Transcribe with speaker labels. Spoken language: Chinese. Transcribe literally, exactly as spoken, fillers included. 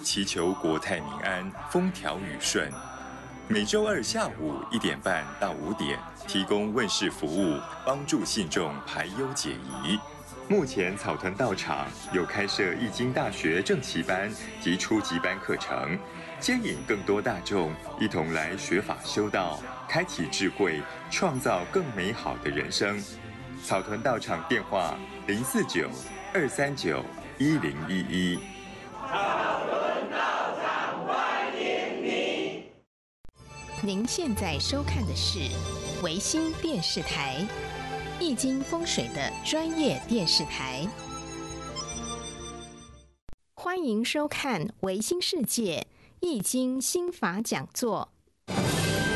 Speaker 1: 祈求国泰民安、风调雨顺。每周二下午一点半到五点，提供问事服务，帮助信众排忧解疑。目前草屯道场有开设易经大学正期班及初级班课程，接引更多大众一同来学法修道，开启智慧，创造更美好的人生。草屯道场电话零四九二三九一零一一。
Speaker 2: 草屯道场欢迎你。
Speaker 3: 您现在收看的是维新电视台。易经风水的专业电视台，欢迎收看维新世界易经心法讲座。